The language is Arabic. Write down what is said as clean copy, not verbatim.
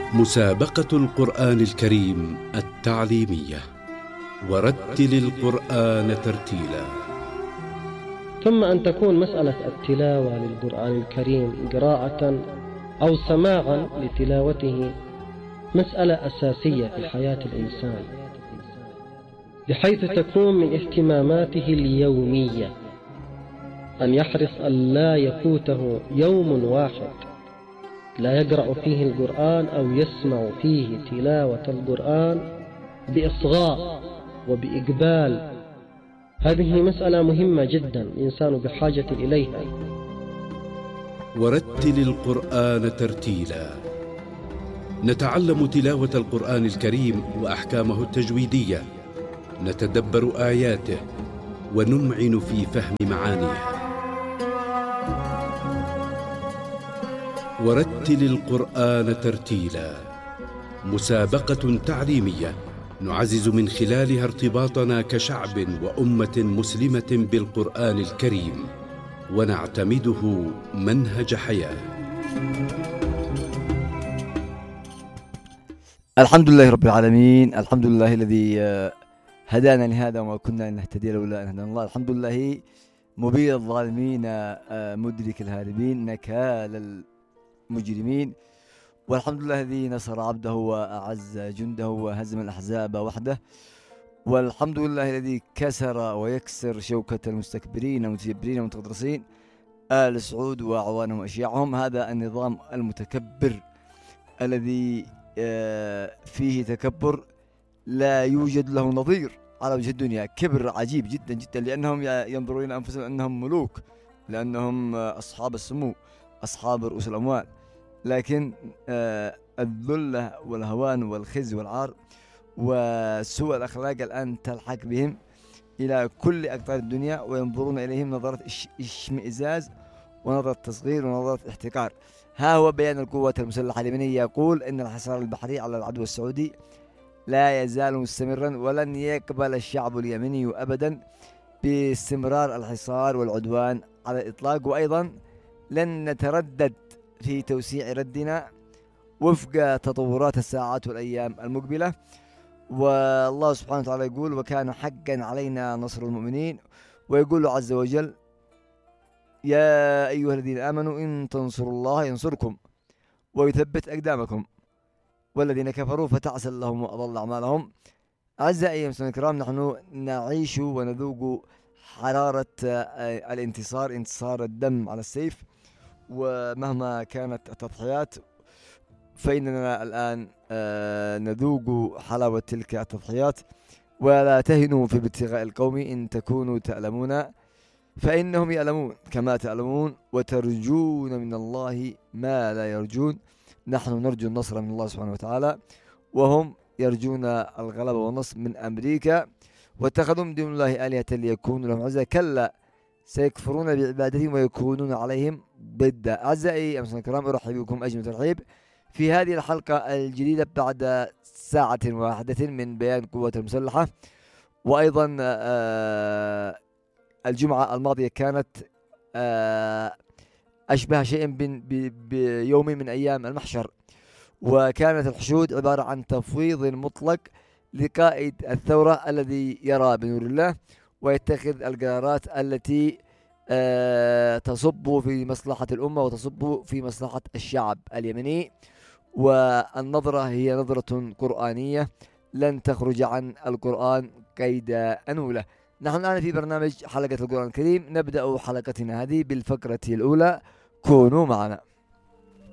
مسابقة القرآن الكريم التعليمية، ورتل القرآن ترتيلا. ثم أن تكون مسألة التلاوة للقرآن الكريم قراءة أو سماعا لتلاوته مسألة أساسية في حياة الإنسان، بحيث تكون من اهتماماته اليومية أن يحرص أن لا يفوته يوم واحد لا يقرأ فيه القرآن أو يسمع فيه تلاوة القرآن بإصغاء وبإقبال. هذه مسألة مهمة جدا، الإنسان بحاجة إليها. ورتل القرآن ترتيلا. نتعلم تلاوة القرآن الكريم وأحكامه التجويدية، نتدبر آياته ونمعن في فهم معانيه. ورتل القرآن ترتيلا، مسابقة تعليمية نعزز من خلالها ارتباطنا كشعب وأمة مسلمة بالقرآن الكريم، ونعتمده منهج حياة. الحمد لله رب العالمين، الحمد لله الذي هدانا لهذا وما كنا لنهتدي لولا أن هدانا الله. الحمد لله مبيد الظالمين مدرك الهاربين نكال المجرمين، والحمد لله الذي نصر عبده وأعز جنده وهزم الأحزاب وحده، والحمد لله الذي كسر ويكسر شوكة المستكبرين المتجبرين المتغطرسين آل سعود وأعوانهم وأشياعهم. هذا النظام المتكبر الذي فيه تكبر لا يوجد له نظير على وجه الدنيا، كبر عجيب جدا جدا، لأنهم ينظرون إلى أنفسهم أنهم ملوك، لأنهم أصحاب السمو، أصحاب رؤوس الأموال، لكن الذلة والهوان والخزي والعار وسوء الأخلاق الآن تلحق بهم إلى كل أقطار الدنيا، وينظرون إليهم نظرة اشمئزاز ونظرة تصغير ونظرة احتقار. ها هو بيان القوات المسلحة اليمنية يقول إن الحصار البحري على العدو السعودي لا يزال مستمرا، ولن يقبل الشعب اليمني أبدا باستمرار الحصار والعدوان على الإطلاق، وأيضا لن نتردد في توسيع ردنا وفق تطورات الساعات والأيام المقبلة. والله سبحانه وتعالى يقول: وكان حقا علينا نصر المؤمنين. ويقول عز وجل: يا أيها الذين آمنوا إن تنصروا الله ينصركم ويثبت أقدامكم والذين كفروا فتعسى لهم وأضل أعمالهم. أعزائي المستمعين الكرام، نحن نعيش ونذوق حرارة الانتصار، انتصار الدم على السيف، ومهما كانت التضحيات فإننا الآن نذوق حلاوة تلك التضحيات. ولا تهنوا في ابتغاء القوم إن تكونوا تألمون فإنهم يألمون كما تألمون وترجون من الله ما لا يرجون. نحن نرجو النصر من الله سبحانه وتعالى، وهم يرجون الغلبة والنصر من أمريكا. واتخذوا من دون الله آلهة ليكونوا لهم عزا، كلا سيكفرون بعبادتهم ويكونون عليهم ضدا. أعزائي المستمعين الكرام، أرحب بكم أجمل ترحيب في هذه الحلقة الجديدة بعد ساعة واحدة من بيان قوة المسلحة. وأيضا الجمعة الماضية كانت أشبه شيء بيوم من أيام المحشر، وكانت الحشود عبارة عن تفويض مطلق لقائد الثورة الذي يرى بنور الله ويتخذ القرارات التي تصب في مصلحة الأمة وتصب في مصلحة الشعب اليمني. والنظرة هي نظرة قرآنية لن تخرج عن القرآن قيد أنولة. نحن الآن في برنامج حلقة القرآن الكريم، نبدأ حلقتنا هذه بالفقرة الأولى، كونوا معنا.